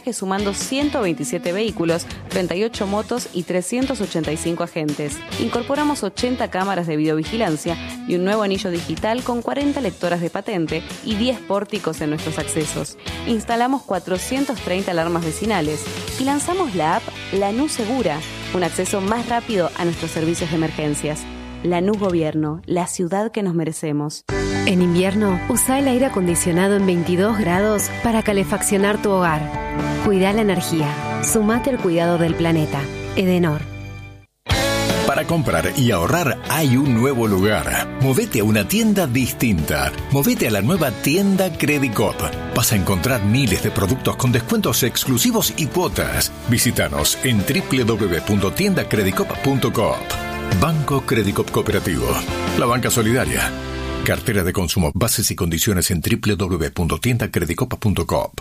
patrullaje sumando 127 vehículos, 38 motos y 385 agentes. Incorporamos 80 cámaras de videovigilancia y un nuevo anillo digital con 40 lectoras de patente y 10 pórticos en nuestros accesos. Instalamos 430 alarmas vecinales y lanzamos la app Lanús Segura, un acceso más rápido a nuestros servicios de emergencias. Lanús Gobierno, la ciudad que nos merecemos. En invierno, usa el aire acondicionado en 22 grados para calefaccionar tu hogar. Cuida la energía. Sumate al cuidado del planeta. Edenor. Para comprar y ahorrar hay un nuevo lugar. Movete a una tienda distinta. Movete a la nueva tienda Credicop. Vas a encontrar miles de productos con descuentos exclusivos y cuotas. Visítanos en www.tiendacredicop.coop. Banco Credicop Cooperativo. La banca solidaria. Cartera de consumo. Bases y condiciones en www.tiendacredicop.coop.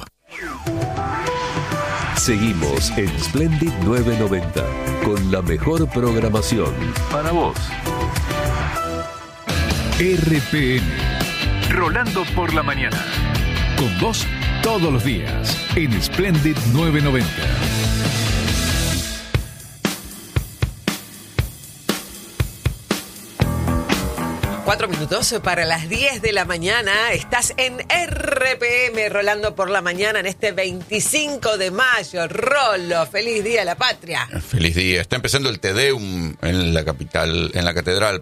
Seguimos en Splendid 990 con la mejor programación para vos. RPM. Rolando por la mañana. Con vos todos los días en Splendid 990. 4 minutos para las 10 de la mañana. Estás en RPM, Rolando por la mañana, en este 25 de mayo. Rolo, feliz día a la patria. Feliz día. Está empezando el Te Deum en la catedral,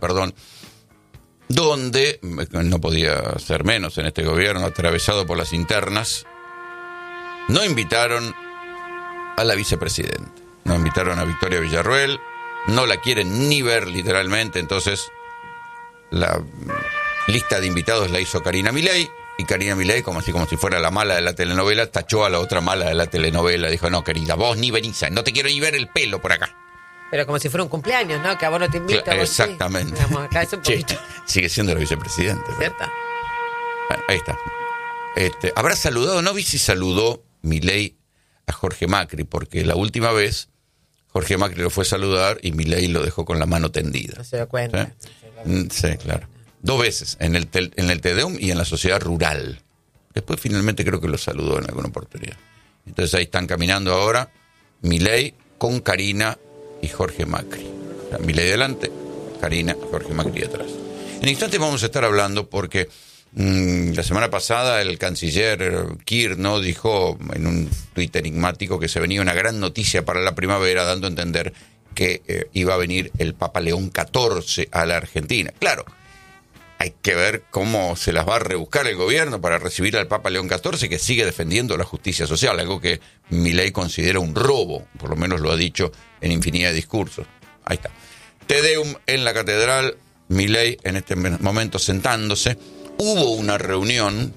donde no podía ser menos en este gobierno, atravesado por las internas. No invitaron a la vicepresidenta, no invitaron a Victoria Villarruel, no la quieren ni ver literalmente, entonces la lista de invitados la hizo Karina Milei, y Karina Milei, como si fuera la mala de la telenovela, tachó a la otra mala de la telenovela. Dijo, no, querida, vos ni venís, no te quiero ni ver el pelo por acá. Pero como si fuera un cumpleaños, ¿no? Que a vos no te invitan. Exactamente. Sí. Digamos, acá es un poquito. Sigue siendo la vicepresidenta. ¿Cierto? Bueno, ahí está. Habrá saludado, no vi si saludó Milei a Jorge Macri, porque la última vez Jorge Macri lo fue a saludar y Milei lo dejó con la mano tendida. No se dio cuenta. Sí, claro. 2 veces, en el Te Deum y en la Sociedad Rural. Después finalmente creo que lo saludó en alguna oportunidad. Entonces ahí están caminando ahora Milei con Karina y Jorge Macri. O sea, Milei delante, Karina, Jorge Macri atrás. En instantes vamos a estar hablando porque la semana pasada el canciller Kirr no dijo en un tuit enigmático que se venía una gran noticia para la primavera, dando a entender que iba a venir el Papa León XIV a la Argentina. Claro, hay que ver cómo se las va a rebuscar el gobierno para recibir al Papa León XIV, que sigue defendiendo la justicia social, algo que Milei considera un robo, por lo menos lo ha dicho en infinidad de discursos. Ahí está. Te Deum en la catedral, Milei en este momento sentándose. Hubo una reunión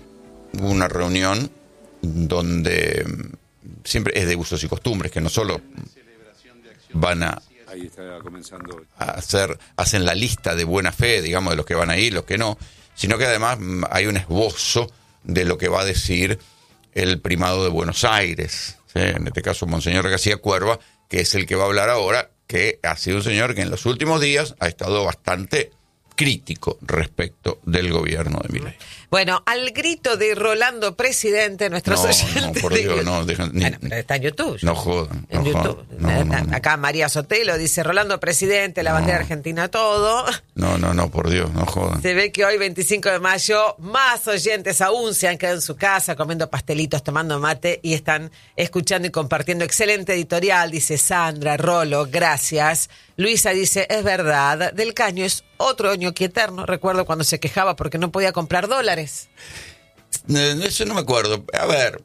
donde siempre es de usos y costumbres, que no solo van a hacen la lista de buena fe, digamos, de los que van a ir, los que no, sino que además hay un esbozo de lo que va a decir el primado de Buenos Aires, ¿sí? En este caso Monseñor García Cuerva, que es el que va a hablar ahora, que ha sido un señor que en los últimos días ha estado bastante crítico respecto del gobierno de Milei. Bueno, al grito de Rolando presidente, nuestros oyentes... No, por Dios, no. Bueno, pero está en YouTube. No jodan. En YouTube. Acá María Sotelo dice, Rolando presidente, la bandera argentina, todo. No, por Dios, no jodan. Se ve que hoy, 25 de mayo, más oyentes aún se han quedado en su casa comiendo pastelitos, tomando mate y están escuchando y compartiendo. Excelente editorial, dice Sandra, Rolo, gracias. Luisa dice, es verdad, Del Caño es otro ñoqui eterno. Recuerdo cuando se quejaba porque no podía comprar dólares. Eso no me acuerdo. A ver,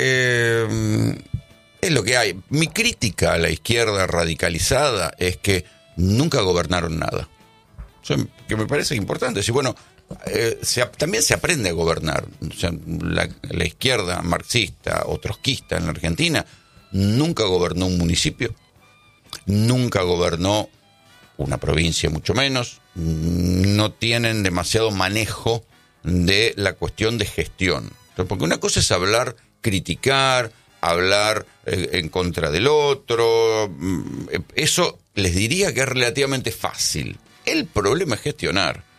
es lo que hay. Mi crítica a la izquierda radicalizada es que nunca gobernaron nada. O sea, que me parece importante. Si, bueno, también se aprende a gobernar. O sea, la izquierda marxista o trotskista en la Argentina nunca gobernó un municipio, nunca gobernó una provincia, mucho menos. No tienen demasiado manejo de la cuestión de gestión. Porque una cosa es hablar, criticar, hablar en contra del otro. Eso les diría que es relativamente fácil. El problema es gestionar.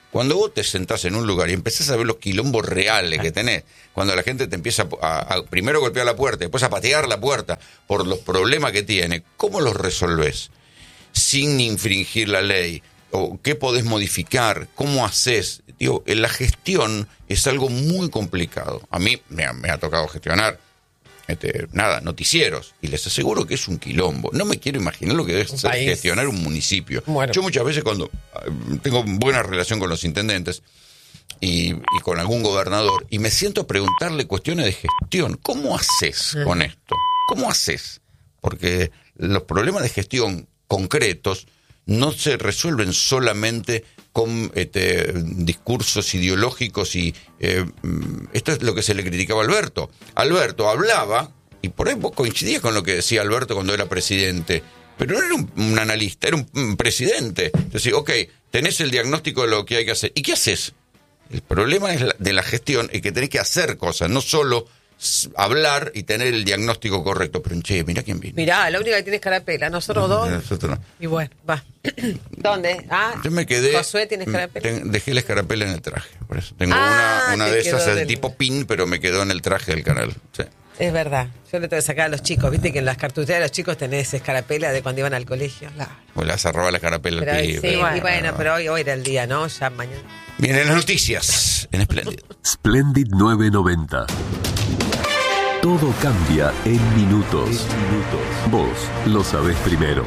Cuando vos te sentás en un lugar y empezás a ver los quilombos reales que tenés, cuando la gente te empieza a primero golpear la puerta, después a patear la puerta por los problemas que tiene, ¿cómo los resolvés? Sin infringir la ley. ¿O qué podés modificar? ¿Cómo haces? Digo, la gestión es algo muy complicado. A mí me ha tocado gestionar noticieros, y les aseguro que es un quilombo. No me quiero imaginar lo que debe ser gestionar un municipio. Bueno. Yo muchas veces, cuando tengo buena relación con los intendentes y con algún gobernador, y me siento a preguntarle cuestiones de gestión, ¿cómo haces con esto? ¿Cómo haces? Porque los problemas de gestión concretos no se resuelven solamente con discursos ideológicos y esto es lo que se le criticaba a Alberto. Alberto hablaba, y por ahí vos coincidías con lo que decía Alberto cuando era presidente, pero no era un analista, era un presidente. Entonces, ok, tenés el diagnóstico de lo que hay que hacer. ¿Y qué haces? El problema es de la gestión, es que tenés que hacer cosas, no solo hablar y tener el diagnóstico correcto. Pero, mirá quién vino. Mirá, la única que tiene escarapela, nosotros dos. Nosotros no. Y bueno, va. ¿Dónde? Yo me quedé. Josué tiene escarapela. Dejé la escarapela en el traje, por eso. Tengo una de esas del tipo pin, pero me quedó en el traje del canal. Sí. Es verdad. Yo le tengo que sacar a los chicos. Viste que en las cartucheras de los chicos tenés escarapela de cuando iban al colegio. O las arroba la escarapela al pibe. Sí, bueno, pero hoy era el día, ¿no? Ya mañana. Vienen las noticias en Splendid. Splendid 990. Todo cambia en minutos. Vos lo sabés primero.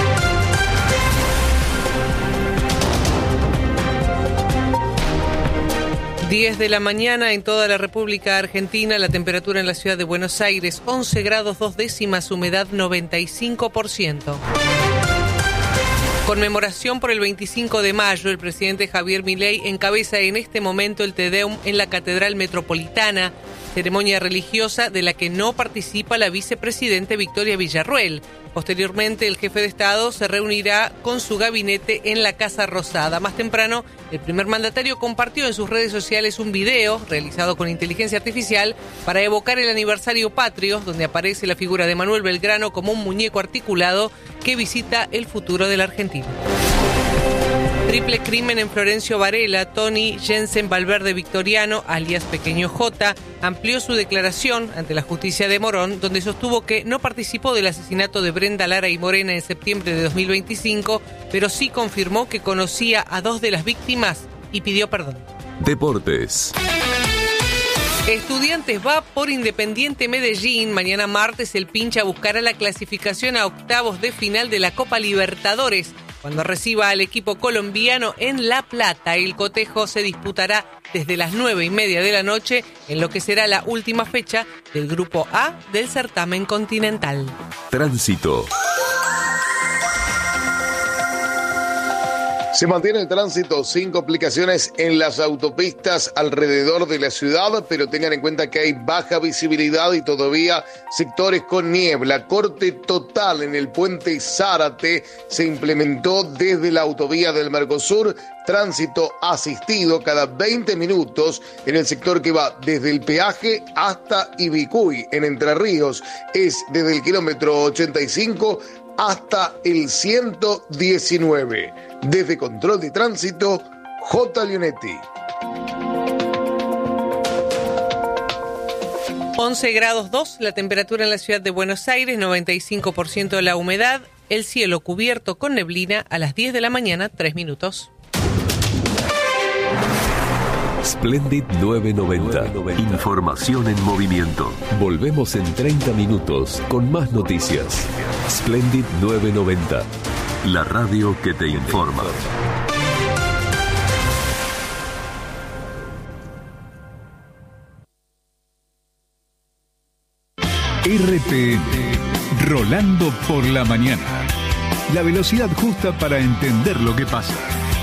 Diez de la mañana en toda la República Argentina, la temperatura en la ciudad de Buenos Aires, 11 grados 2 décimas, humedad 95%. Conmemoración por el 25 de mayo, el presidente Javier Milei encabeza en este momento el Te Deum en la Catedral Metropolitana, ceremonia religiosa de la que no participa la vicepresidente Victoria Villarruel. Posteriormente, el jefe de Estado se reunirá con su gabinete en la Casa Rosada. Más temprano, el primer mandatario compartió en sus redes sociales un video realizado con inteligencia artificial para evocar el aniversario patrio, donde aparece la figura de Manuel Belgrano como un muñeco articulado que visita el futuro de la Argentina. Triple crimen en Florencio Varela. Tony Jensen Valverde Victoriano, alias Pequeño J, amplió su declaración ante la justicia de Morón, donde sostuvo que no participó del asesinato de Brenda Lara y Morena en septiembre de 2025, pero sí confirmó que conocía a dos de las víctimas y pidió perdón. Deportes. Estudiantes va por Independiente Medellín. Mañana martes el Pincha buscará la clasificación a octavos de final de la Copa Libertadores, cuando reciba al equipo colombiano en La Plata. El cotejo se disputará desde las 9:30 de la noche en lo que será la última fecha del Grupo A del certamen continental. Tránsito. Se mantiene el tránsito sin complicaciones en las autopistas alrededor de la ciudad, pero tengan en cuenta que hay baja visibilidad y todavía sectores con niebla. Corte total en el puente Zárate se implementó desde la autovía del Mercosur. Tránsito asistido cada 20 minutos en el sector que va desde el peaje hasta Ibicuy, en Entre Ríos. Es desde el kilómetro 85 hasta el 119. Desde Control de Tránsito, J. Leonetti. 11 grados 2, la temperatura en la ciudad de Buenos Aires, 95% de la humedad, el cielo cubierto con neblina a las 10 de la mañana, 3 minutos. Splendid 990. Información en movimiento. Volvemos en 30 minutos con más noticias. Splendid 990. La radio que te informa. RPM, Rolando por la mañana. La velocidad justa para entender lo que pasa.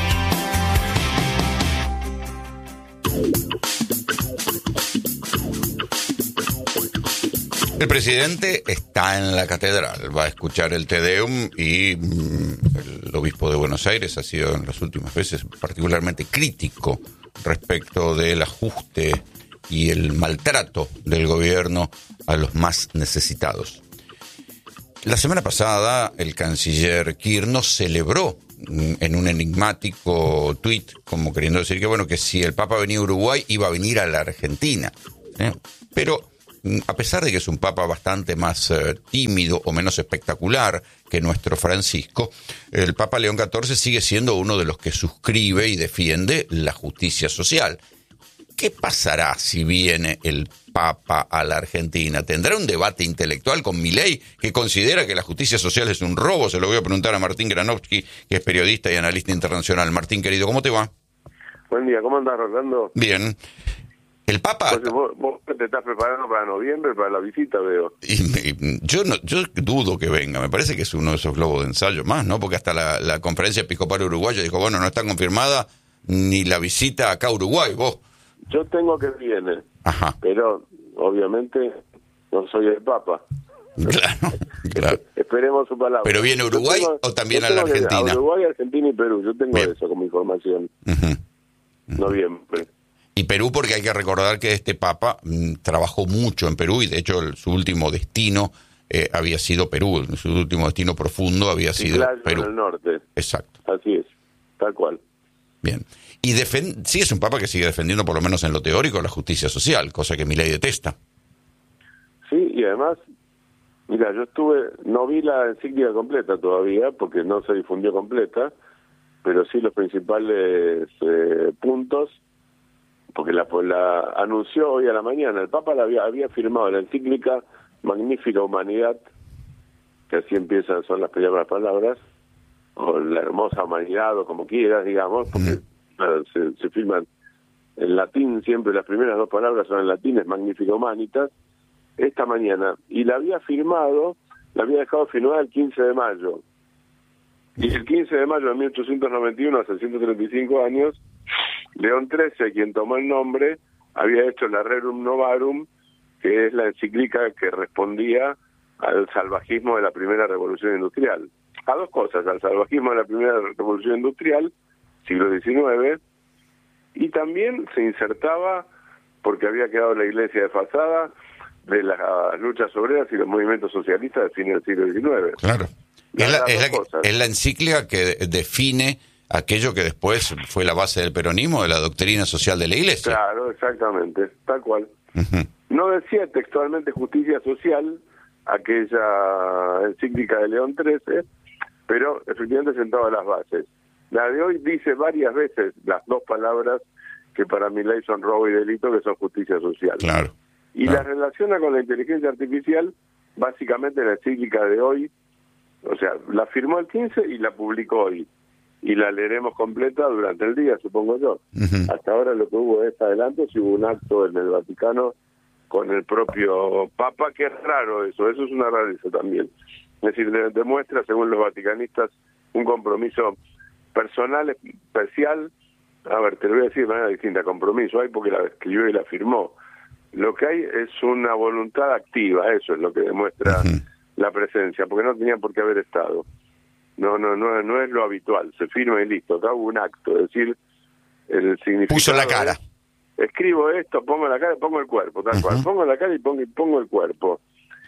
El presidente está en la catedral, va a escuchar el Te Deum y el obispo de Buenos Aires ha sido en las últimas veces particularmente crítico respecto del ajuste y el maltrato del gobierno a los más necesitados. La semana pasada el canciller Kirchner celebró en un enigmático tuit, como queriendo decir que, bueno, que si el Papa venía a Uruguay, iba a venir a la Argentina. Pero a pesar de que es un Papa bastante más tímido o menos espectacular que nuestro Francisco, el Papa León XIV sigue siendo uno de los que suscribe y defiende la justicia social. ¿Qué pasará si viene el Papa a la Argentina? ¿Tendrá un debate intelectual con Milei, que considera que la justicia social es un robo? Se lo voy a preguntar a Martín Granovsky, que es periodista y analista internacional. Martín, querido, ¿cómo te va? Buen día, ¿cómo andás, Rolando? Bien. El Papa... Entonces, vos te estás preparando para noviembre, para la visita, veo. Yo dudo que venga, me parece que es uno de esos globos de ensayo más, ¿no? Porque hasta la Conferencia Episcopal Uruguaya dijo, bueno, no está confirmada ni la visita acá a Uruguay, vos. Yo tengo que viene, Ajá. Pero obviamente no soy el Papa. Claro. Esperemos su palabra. ¿Pero viene a Uruguay o también a la Argentina? A Uruguay, Argentina y Perú, yo tengo Bien. eso como información. Noviembre. Y Perú, porque hay que recordar que este Papa trabajó mucho en Perú y de hecho su último destino había sido Perú, su último destino profundo había sido Perú. En el norte. Exacto. Así es, tal cual. Bien. Y sí es un Papa que sigue defendiendo, por lo menos en lo teórico, la justicia social, cosa que Milei detesta. Sí, y además, mira, no vi la encíclica completa todavía, porque no se difundió completa, pero sí los principales puntos, porque la anunció hoy a la mañana. El Papa había firmado la encíclica Magnífica Humanidad, que así empiezan, son las primeras palabras, o la hermosa humanidad, o como quieras, digamos, porque se firman en latín siempre, las primeras dos palabras son en latín, es Magnífica Humanitas, esta mañana, y la había dejado firmada el 15 de mayo. Y el 15 de mayo de 1891, hace 135 años, León XIII, quien tomó el nombre, había hecho la Rerum Novarum, que es la encíclica que respondía al salvajismo de la primera revolución industrial. A dos cosas, al salvajismo de la primera revolución industrial, siglo XIX, y también se insertaba, porque había quedado la iglesia desfasada, de las luchas obreras y los movimientos socialistas de fin del siglo XIX. Claro. Es la encíclica que define aquello que después fue la base del peronismo, de la doctrina social de la iglesia. Claro, exactamente, tal cual. No decía textualmente justicia social, aquella encíclica de León XIII, pero efectivamente sentaba las bases. La de hoy dice varias veces las dos palabras que para Milei son robo y delito, que son justicia social. Claro. Y la relaciona con la inteligencia artificial, básicamente la encíclica de hoy, o sea, la firmó el 15 y la publicó hoy. Y la leeremos completa durante el día, supongo yo. Hasta ahora lo que hubo es adelanto, si hubo un acto en el Vaticano con el propio Papa, que es raro eso es una rareza también. Es decir, demuestra, según los vaticanistas, un compromiso personal, especial. A ver, te lo voy a decir de manera distinta, compromiso hay porque la escribió y la firmó. Lo que hay es una voluntad activa, eso es lo que demuestra la presencia, porque no tenía por qué haber estado. No es lo habitual, se firma y listo. Acá hubo un acto, es decir, el significado... Puso la cara. Escribo esto, pongo la cara y pongo el cuerpo, tal cual. Pongo la cara y pongo el cuerpo.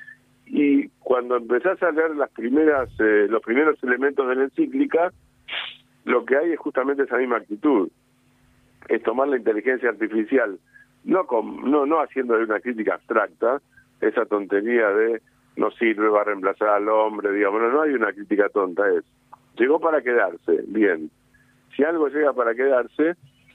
Y cuando empezás a leer los primeros elementos de la encíclica, lo que hay es justamente esa misma actitud. Es tomar la inteligencia artificial, no haciéndole una crítica abstracta, esa tontería de no sirve, va a reemplazar al hombre, digamos, no hay una crítica tonta, llegó para quedarse, bien. Si algo llega para quedarse,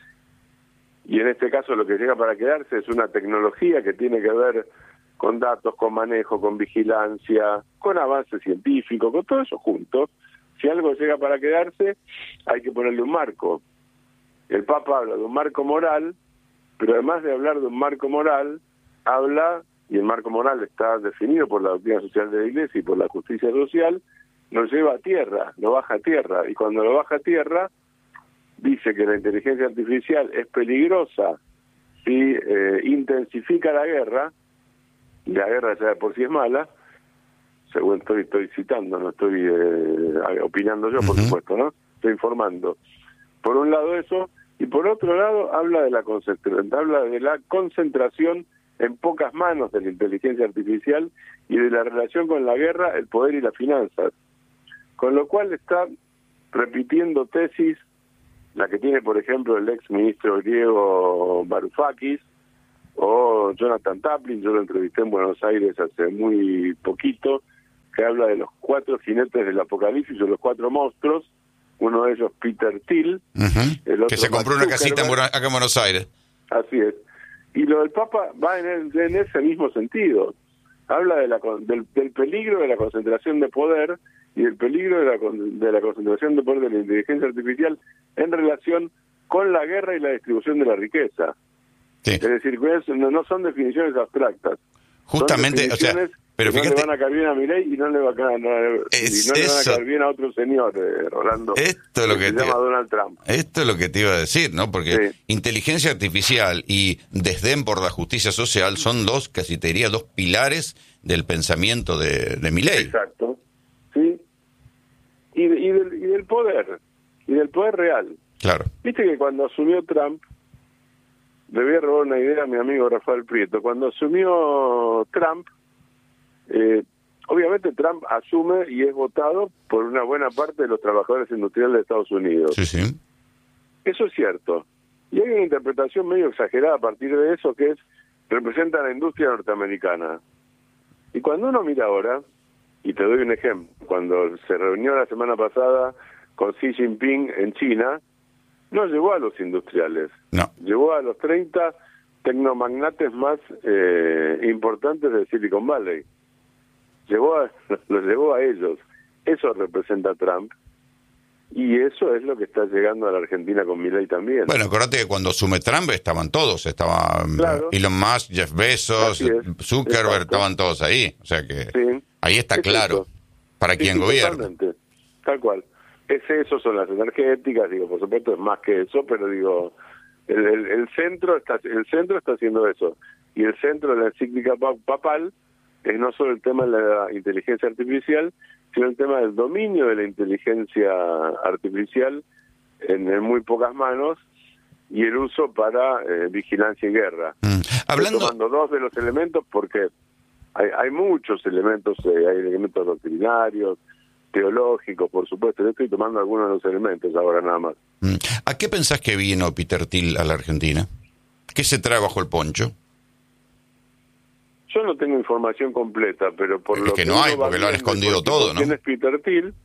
y en este caso lo que llega para quedarse es una tecnología que tiene que ver con datos, con manejo, con vigilancia, con avance científico, con todo eso junto. Si algo llega para quedarse, hay que ponerle un marco. El Papa habla de un marco moral, pero además de hablar de un marco moral, habla, y el marco moral está definido por la doctrina social de la Iglesia y por la justicia social, lo lleva a tierra, lo baja a tierra, y cuando lo baja a tierra, dice que la inteligencia artificial es peligrosa si intensifica la guerra, y la guerra ya de por sí es mala, según estoy citando, no estoy opinando yo, por supuesto, ¿no? Estoy informando. Por un lado eso, y por otro lado habla de la concentración en pocas manos de la inteligencia artificial y de la relación con la guerra, el poder y las finanzas. Con lo cual está repitiendo tesis, la que tiene, por ejemplo, el ex ministro griego Varoufakis o Jonathan Taplin. Yo lo entrevisté en Buenos Aires hace muy poquito, que habla de los 4 jinetes del apocalipsis, o los 4 monstruos. Uno de ellos, Peter Thiel, el otro que se compró una casita acá en Buenos Aires. Así es. Y lo del Papa va en ese mismo sentido. Habla del peligro de la concentración de poder y del peligro de la concentración de poder de la inteligencia artificial en relación con la guerra y la distribución de la riqueza. Sí. Es decir, no son definiciones abstractas. Justamente, o sea, pero no fíjate, le van a caer bien a Milei y no le van a caer bien a otro señor, Rolando. Esto es lo que se llama Donald Trump. Esto es lo que te iba a decir, ¿no? Porque inteligencia artificial y desdén por la justicia social son casi te diría, 2 pilares del pensamiento de Milei. Exacto, sí. Y del poder real. Claro. Viste que cuando asumió Trump, le voy a robar una idea a mi amigo Rafael Prieto, cuando asumió Trump, obviamente Trump asume y es votado por una buena parte de los trabajadores industriales de Estados Unidos. Sí, sí. Eso es cierto. Y hay una interpretación medio exagerada a partir de eso, que representa a la industria norteamericana. Y cuando uno mira ahora, y te doy un ejemplo, cuando se reunió la semana pasada con Xi Jinping en China, no llevó a los industriales, no. Llevó a los 30 tecnomagnates más importantes de Silicon Valley. Los llevó a ellos. Eso representa a Trump. Y eso es lo que está llegando a la Argentina con Milei también. Bueno, acuérdate que cuando asume Trump estaban todos, claro. Elon Musk, Jeff Bezos, Zuckerberg, estaban todos ahí. O sea que ahí está claro eso. Para quién gobierna. Totalmente, tal cual. Eso son las energéticas, digo, por supuesto es más que eso, pero digo, el centro está haciendo eso. Y el centro de la encíclica papal es no solo el tema de la inteligencia artificial, sino el tema del dominio de la inteligencia artificial en muy pocas manos y el uso para vigilancia y guerra. Hablando... Estoy tomando 2 de los elementos porque hay muchos elementos, hay elementos doctrinarios, teológicos, por supuesto. Yo estoy tomando algunos de los elementos ahora nada más. ¿A qué pensás que vino Peter Thiel a la Argentina? ¿Qué se trae bajo el poncho? Yo no tengo información completa, pero por lo que no hay, porque lo han escondido todo, ¿no? ¿Quién es Peter Thiel?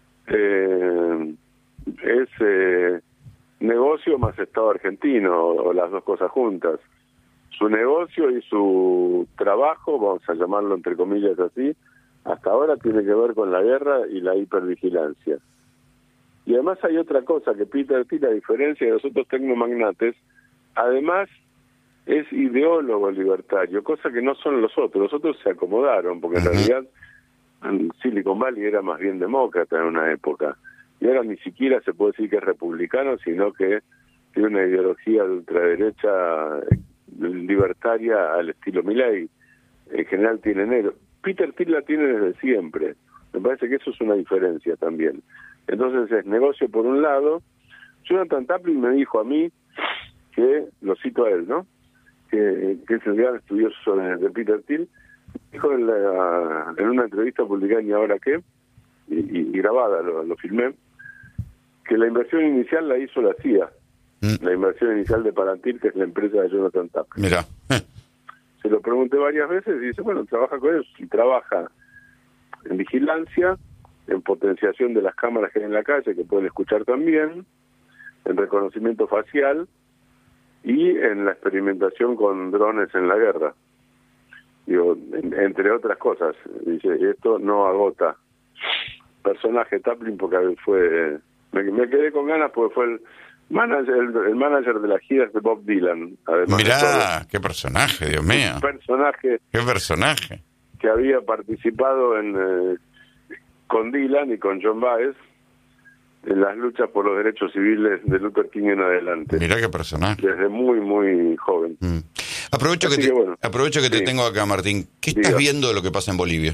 Es negocio más Estado argentino, o las dos cosas juntas. Su negocio y su trabajo, vamos a llamarlo entre comillas así, hasta ahora tiene que ver con la guerra y la hipervigilancia. Y además hay otra cosa, que Peter Thiel, a diferencia de los otros tecnomagnates, además es ideólogo libertario, cosa que no son los otros. Los otros se acomodaron, porque en realidad Silicon Valley era más bien demócrata en una época. Y ahora ni siquiera se puede decir que es republicano, sino que tiene una ideología de ultraderecha libertaria al estilo Milei. En general tiene negro. Peter Thiel la tiene desde siempre. Me parece que eso es una diferencia también. Entonces es negocio por un lado. Jonathan Taplin me dijo a mí que, lo cito a él, ¿no?, que es el gran estudioso de Peter Thiel, dijo en una entrevista publicada en Y Ahora Qué, y grabada, lo filmé, que la inversión inicial la hizo la CIA, la inversión inicial de Palantir, que es la empresa de Jonathan Taplin. Mira. Se lo pregunté varias veces y dice, bueno, trabaja con ellos y trabaja en vigilancia, en potenciación de las cámaras que hay en la calle, que pueden escuchar también, en reconocimiento facial y en la experimentación con drones en la guerra. Digo, entre otras cosas. Dice, esto no agota. Personaje Taplin, porque fue... Me quedé con ganas porque fue el manager de las giras de Bob Dylan. Además, mirá, qué personaje, Dios mío. Qué personaje. Que había participado con Dylan y con John Baez en las luchas por los derechos civiles de Luther King en adelante. Mirá qué personaje. Desde muy, muy joven. Aprovecho que te tengo acá, Martín. ¿Qué estás viendo de lo que pasa en Bolivia?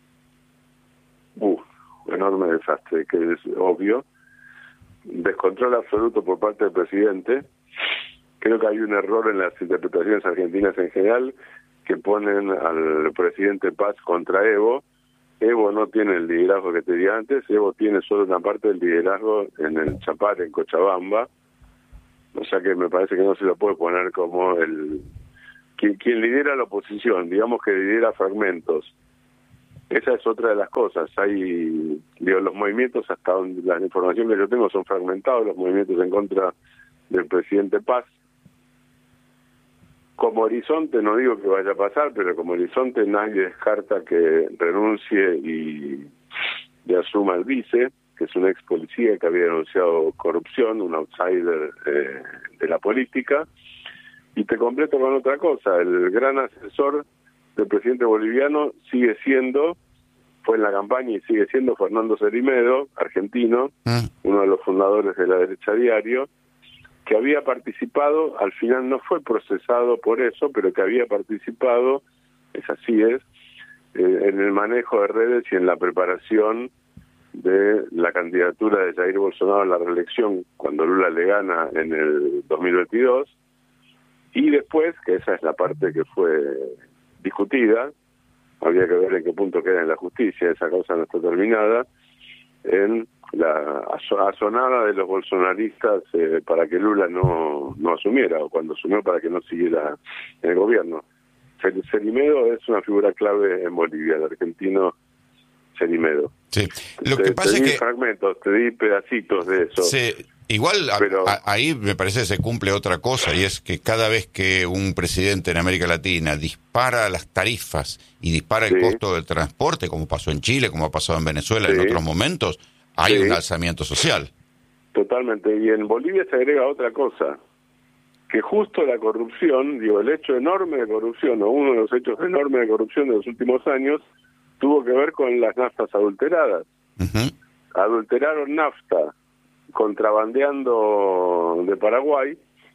Enorme desastre, que es obvio. Descontrol absoluto por parte del presidente. Creo que hay un error en las interpretaciones argentinas en general, que ponen al presidente Paz contra Evo. Evo no tiene el liderazgo que tenía antes. Evo tiene solo una parte del liderazgo en el Chapar, en Cochabamba. O sea que me parece que no se lo puede poner como quien lidera la oposición, digamos que lidera fragmentos. Esa es otra de las cosas. Hay, los movimientos, hasta donde la información que yo tengo, son fragmentados, los movimientos en contra del presidente Paz. Como horizonte, no digo que vaya a pasar, pero como horizonte nadie descarta que renuncie y asuma el vice, que es un ex policía que había denunciado corrupción, un outsider de la política. Y te completo con otra cosa, el gran asesor del presidente boliviano fue en la campaña y sigue siendo Fernando Cerimedo, argentino, uno de los fundadores de la derecha Diario, que había participado, al final no fue procesado por eso, pero que había participado, en el manejo de redes y en la preparación de la candidatura de Jair Bolsonaro a la reelección cuando Lula le gana en el 2022, y después, que esa es la parte que fue discutida, habría que ver en qué punto queda en la justicia, esa causa no está terminada, en la asonada de los bolsonaristas para que Lula no asumiera, o cuando asumió para que no siguiera en el gobierno. Cerimedo es una figura clave en Bolivia, el argentino Cerimedo. Sí. Lo que pasa te di es que fragmentos, te di pedacitos de eso. Sí. Igual ahí me parece que se cumple otra cosa, y es que cada vez que un presidente en América Latina dispara las tarifas y dispara el costo del transporte, como pasó en Chile, como ha pasado en Venezuela en otros momentos, hay un alzamiento social. Totalmente. Y en Bolivia se agrega otra cosa, que justo la corrupción, el hecho enorme de corrupción, o uno de los hechos enormes de corrupción de los últimos años, tuvo que ver con las naftas adulteradas. Adulteraron nafta contrabandearon de Paraguay,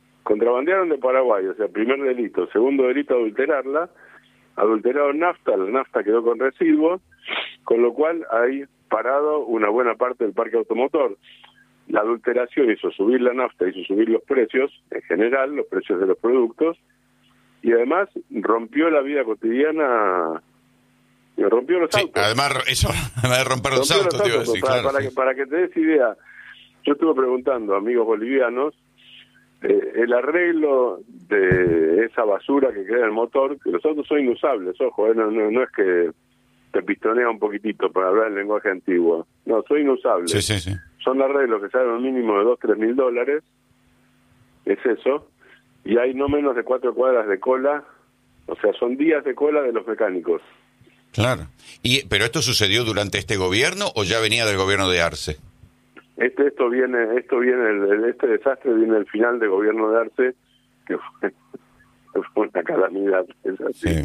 o sea, primer delito. Segundo delito, adulteraron nafta, la nafta quedó con residuos, con lo cual hay parado una buena parte del parque automotor. La adulteración hizo subir la nafta, hizo subir los precios, en general, los precios de los productos, y además rompió la vida cotidiana, rompió los autos. Además de romper los autos, para que te des idea, yo estuve preguntando a amigos bolivianos el arreglo de esa basura que queda en el motor, que los autos son inusables, ojo, no es que te pistonea un poquitito para hablar el lenguaje antiguo, no, son inusables. Sí. Son arreglos que salen un mínimo de $2.000-3.000, es eso, y hay no menos de 4 cuadras de cola, o sea, son días de cola de los mecánicos. Claro. ¿Pero esto sucedió durante este gobierno o ya venía del gobierno de Arce? Este desastre viene del final del gobierno de Arce, que fue una calamidad, es así. Sí.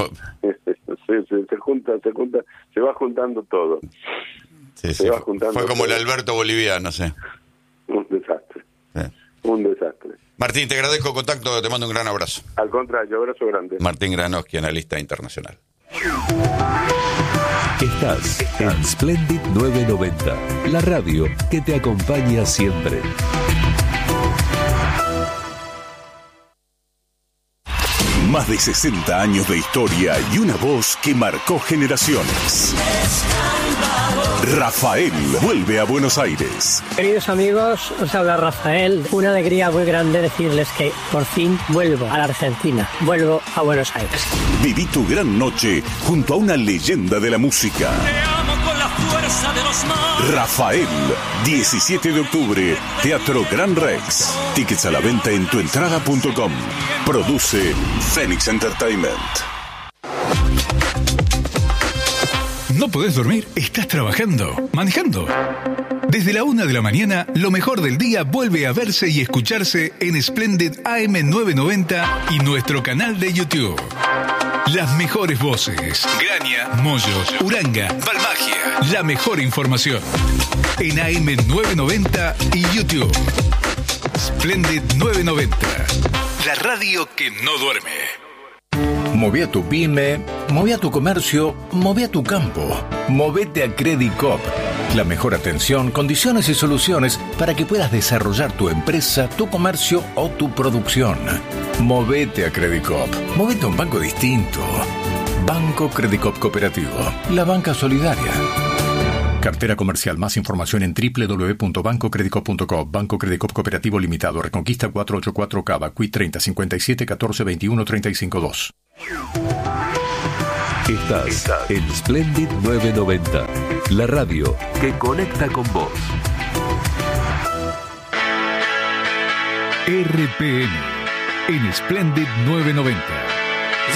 Se va juntando todo. Sí. Fue como el Alberto boliviano, sí. Un desastre. Sí. Un desastre. Martín, te agradezco el contacto, te mando un gran abrazo. Al contrario, abrazo grande. Martín Granoski, analista internacional. Estás en Splendid 990, la radio que te acompaña siempre. Más de 60 años de historia y una voz que marcó generaciones. Rafael vuelve a Buenos Aires. Queridos amigos, os habla Rafael. Una alegría muy grande decirles que por fin vuelvo a la Argentina. Vuelvo a Buenos Aires. Viví tu gran noche junto a una leyenda de la música. Te amo con la fuerza de los mares. Rafael, 17 de octubre, Teatro Gran Rex. Tickets a la venta en tuentrada.com. Produce Phoenix Entertainment. ¿No podés dormir? ¿Estás trabajando? ¿Manejando? Desde la 1 de la mañana, lo mejor del día vuelve a verse y escucharse en Splendid AM990 y nuestro canal de YouTube. Las mejores voces. Graña, Moyo, Uranga, Balmagia. La mejor información. En AM990 y YouTube. Splendid 990. La radio que no duerme. Mové a tu pyme, mové a tu comercio, mové a tu campo. Movete a Credit Coop. La mejor atención, condiciones y soluciones para que puedas desarrollar tu empresa, tu comercio o tu producción. Movete a Credit Coop. Movete a un banco distinto. Banco Credicop Cooperativo, la banca solidaria. Cartera comercial. Más información en www.bancocredicop.com. Banco Credicop Cooperativo Limitado. Reconquista 484 Cava. Qui 30 57 14 21 35 2. Estás en Splendid 990, la radio que conecta con vos. RPM en Splendid 990.